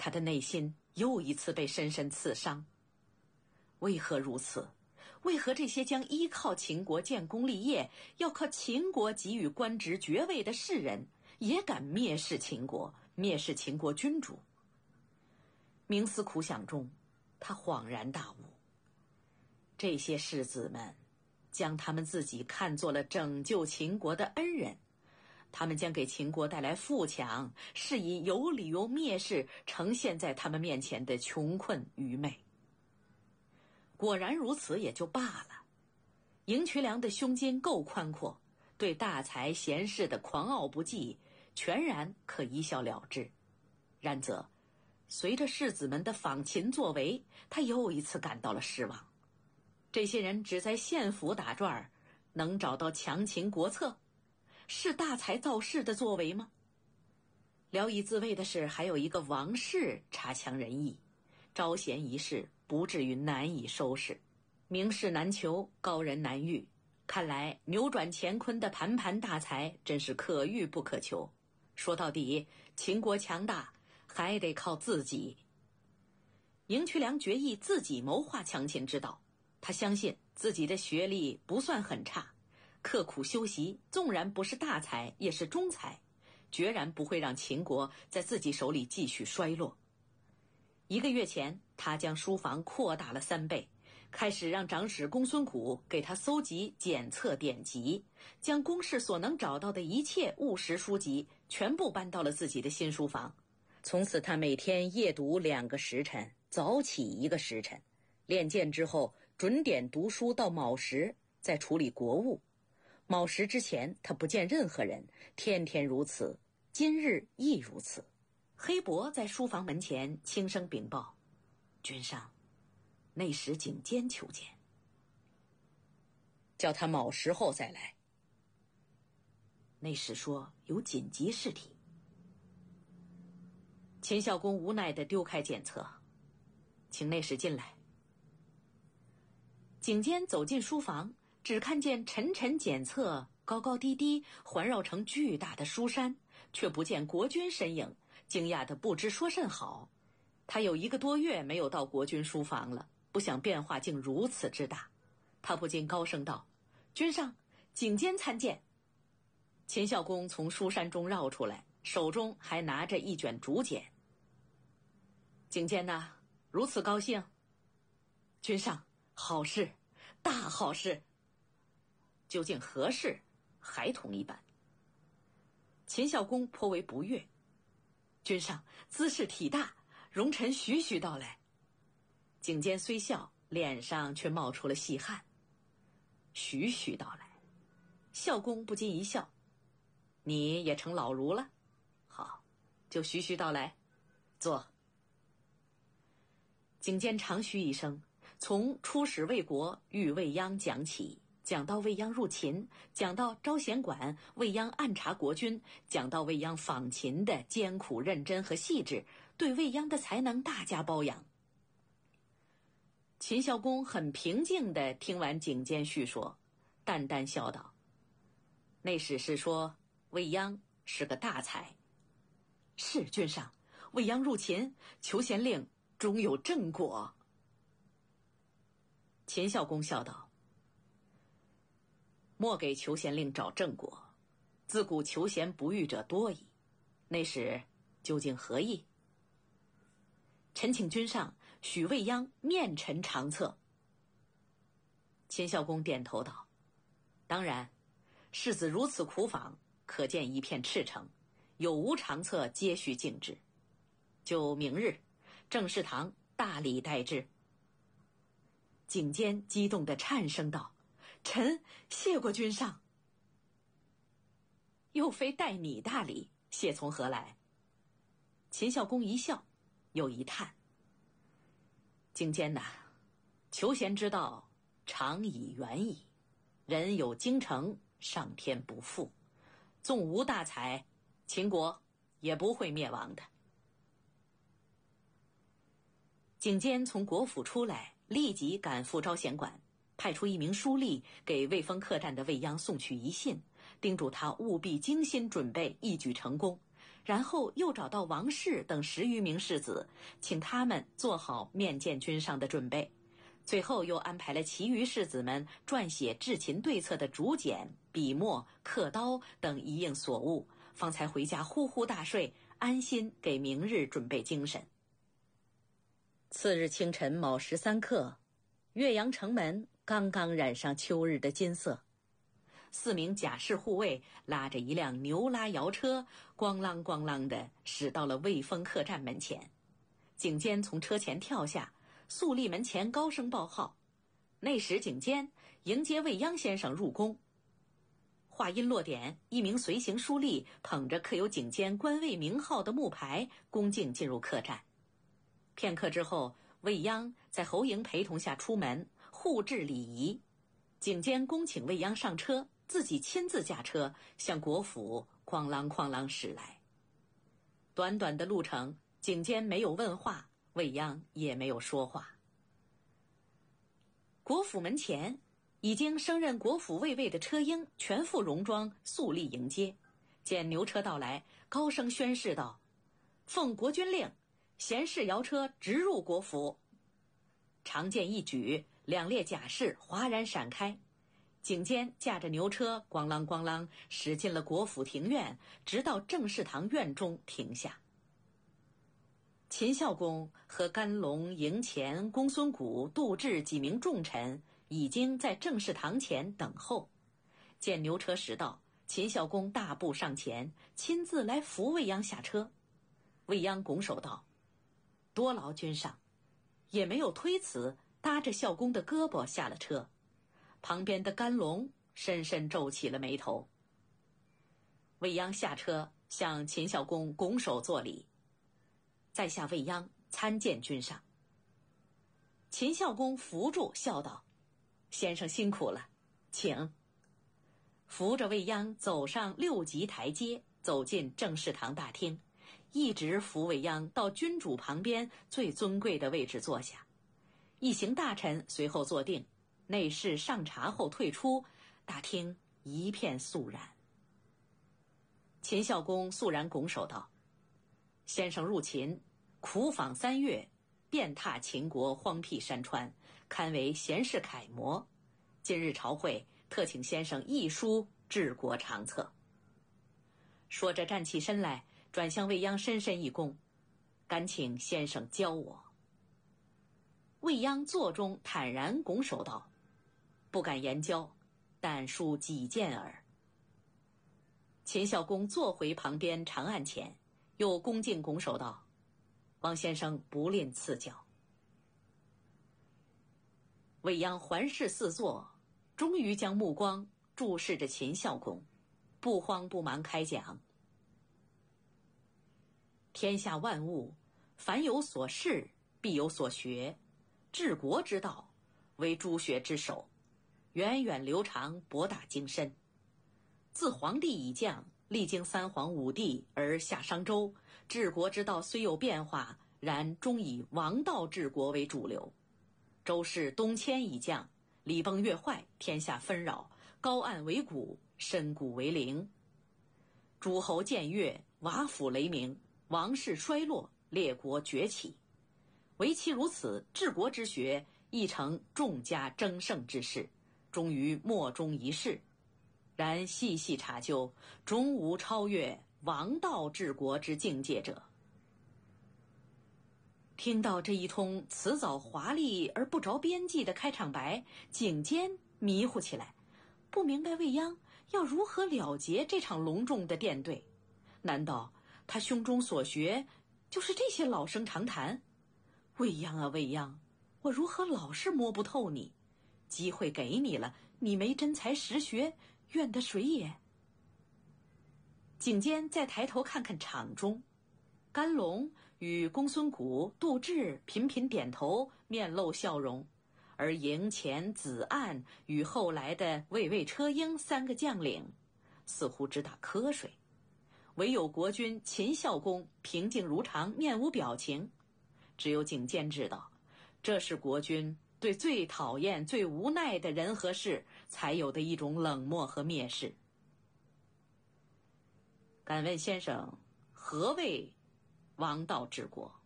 他的内心又一次被深深刺伤。为何如此？为何这些将依靠秦国建功立业，要靠秦国给予官职爵位的士人，也敢蔑视秦国，蔑视秦国君主？冥思苦想中，他恍然大悟，这些士子们将他们自己看作了拯救秦国的恩人，他们将给秦国带来富强，是以有理由蔑视呈现在他们面前的穷困愚昧。果然如此也就罢了，赢渠梁的胸襟够宽阔，对大才贤士的狂傲不济全然可一笑了之。然则随着士子们的访秦作为，他又一次感到了失望。这些人只在县府打转，能找到强秦国策？是大才造势的作为吗？聊以自慰的是，还有一个王氏差强人意，招贤一事不至于难以收拾。名士难求，高人难遇，看来扭转乾坤的盘盘大才真是可遇不可求。说到底，秦国强大还得靠自己。赢渠梁决意自己谋划强秦之道，他相信自己的学历不算很差，刻苦修习，纵然不是大才也是中才，决然不会让秦国在自己手里继续衰落。1个月前，他将书房扩大了3倍，开始让长史公孙贾给他搜集检测典籍，将公事所能找到的一切务实书籍全部搬到了自己的新书房。从此他每天夜读2个时辰，早起1个时辰，练剑之后准点读书到卯时，再处理国务。卯时之前他不见任何人，天天如此，今日亦如此。黑伯在书房门前轻声禀报：君上，内史景监求见。叫他卯时后再来。内史说有紧急事体。秦孝公无奈地丢开检测，请内史进来。景监走进书房，只看见沉沉检测高高低低环绕成巨大的书山，却不见国君身影，惊讶得不知说甚好。他有1个多月没有到国君书房了，不想变化竟如此之大。他不禁高声道：君上，景监参见。秦孝公从书山中绕出来，手中还拿着一卷竹简。景监呐，如此高兴？君上，好事，大好事。究竟何事？孩童一般。秦孝公颇为不悦。君上，兹事体大，容臣徐徐道来。景监虽笑，脸上却冒出了细汗。徐徐道来，孝公不禁一笑。你也成老儒了？好，就徐徐道来，坐。景监长吁一声，从出使魏国遇未央讲起，讲到未央入秦，讲到招贤馆，未央暗察国君，讲到未央访秦的艰苦认真和细致，对未央的才能大加褒扬。秦孝公很平静地听完景监叙说，淡淡笑道：内史是说未央是个大才。是，君上，未央入秦，求贤令终有正果。秦孝公笑道：莫给求贤令找正果，自古求贤不遇者多矣。内史究竟何意？臣请君上许未央面陈长策。秦孝公点头道：当然，世子如此苦访，可见一片赤诚，有无长策皆须敬之。就明日正事堂大礼待之。景监激动地颤声道：臣谢过君上。又非待你大礼，谢从何来？秦孝公一笑，又一叹：景监呐，求贤之道长矣远矣，人有精诚，上天不负，纵无大才，秦国也不会灭亡的。景监从国府出来，立即赶赴招贤馆，派出1名书吏给魏丰客栈的未央送去一信，叮嘱他务必精心准备，一举成功。 然后又找到王氏等10余名士子，请他们做好面见君上的准备。最后又安排了其余士子们撰写治秦对策的竹简、笔墨、刻刀等一应所务，方才回家呼呼大睡，安心给明日准备精神。次日清晨卯13刻，岳阳城门刚刚染上秋日的金色，4名甲士护卫拉着一辆牛拉摇车，咣啷咣啷地驶到了卫丰客栈门前。景监从车前跳下，肃立门前高声报号。那时景监迎接未央先生入宫。话音落点，一名随行书吏捧着刻有景监官位名号的木牌，恭敬进入客栈。片刻之后，未央在侯莹陪同下出门，互致礼仪。景监恭请未央上车，自己亲自驾车向国府哐啷哐啷驶来。短短的路程，景监没有问话，未央也没有说话。国府门前，已经升任国府卫尉的车鹰全副戎装，肃立迎接。见牛车到来，高声宣示道：“奉国君令，贤士摇车直入国府。”长剑一举，2列甲士哗然闪开。景监驾着牛车咣啷咣啷驶进了国府庭院，直到正事堂院中停下。秦孝公和甘龙、嬴虔、公孙贾、杜挚几名重臣已经在正事堂前等候。见牛车驶到，秦孝公大步上前，亲自来扶未央下车。未央拱手道：“多劳君上。”也没有推辞，搭着孝公的胳膊下了车。旁边的甘龙深深皱起了眉头。未央下车，向秦孝公拱手作礼：“在下未央参见君上。”秦孝公扶住，笑道：“先生辛苦了，请。”扶着未央走上6级台阶，走进正事堂大厅，一直扶未央到君主旁边最尊贵的位置坐下。一行大臣随后坐定，内侍上茶后退出，大厅一片肃然。秦孝公肃然拱手道：“先生入秦，苦访3月，遍踏秦国荒僻山川，堪为贤士楷模。今日朝会，特请先生一书治国长策。”说着站起身来，转向未央深深一躬：“敢请先生教我。”未央座中坦然拱手道：“不敢言教，但书己见耳。”秦孝公坐回旁边长案前，又恭敬拱手道：“王先生不吝赐教。”未央环视四座，终于将目光注视着秦孝公，不慌不忙开讲：“天下万物，凡有所事，必有所学。治国之道，为诸学之首，源远流长，博大精深。自黄帝以降，历经3皇5帝而下商周，治国之道虽有变化，然终以王道治国为主流。周氏东迁以降，礼崩乐坏，天下纷扰，高岸为谷，深谷为陵。诸侯僭越，瓦釜雷鸣，王室衰落，列国崛起。唯其如此，治国之学亦成众家争胜之事，终于莫衷一是。然细细查究，终无超越王道治国之境界者。”听到这一通辞藻华丽而不着边际的开场白，景监迷糊起来，不明白未央要如何了结这场隆重的殿对。难道他胸中所学就是这些老生常谈？未央啊未央，我如何老是摸不透你？机会给你了，你没真才实学，怨得谁也？景监再抬头看看场中，甘龙与公孙贾、杜挚频频点头，面露笑容，而嬴虔、子岸与后来的卫尉车鹰3个将领似乎直打瞌睡，唯有国君秦孝公平静如常，面无表情。只有景监知道，这是国君对最讨厌、最无奈的人和事才有的一种冷漠和蔑视。敢问先生何谓王道治国？